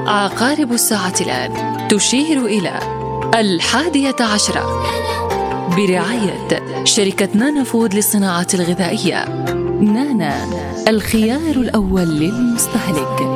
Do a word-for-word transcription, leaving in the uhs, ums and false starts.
عقارب الساعة الآن تشير إلى الحادية عشرة برعاية شركة نانا فود للصناعة الغذائية. نانا، الخيار الأول للمستهلك.